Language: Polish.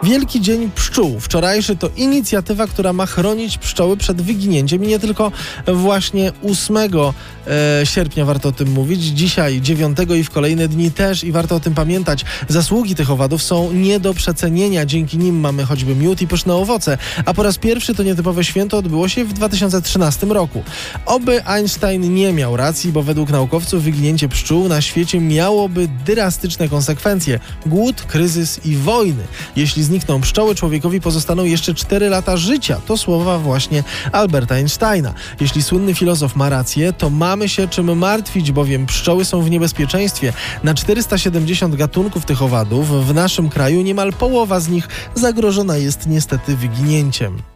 Wielki Dzień Pszczół. Wczorajszy to inicjatywa, która ma chronić pszczoły przed wyginięciem i nie tylko właśnie 8 sierpnia warto o tym mówić. Dzisiaj 9 i w kolejne dni też i warto o tym pamiętać. Zasługi tych owadów są nie do przecenienia. Dzięki nim mamy choćby miód i pyszne owoce. A po raz pierwszy to nietypowe święto odbyło się w 2013 roku. Oby Einstein nie miał racji, bo według naukowców wyginięcie pszczół na świecie miałoby drastyczne konsekwencje. Głód, kryzys i wojny. Jeśli znikną pszczoły, człowiekowi pozostaną jeszcze 4 lata życia. To słowa właśnie Alberta Einsteina. Jeśli słynny filozof ma rację, to mamy się czym martwić, bowiem pszczoły są w niebezpieczeństwie. Na 470 gatunków tych owadów w naszym kraju niemal połowa z nich zagrożona jest niestety wyginięciem.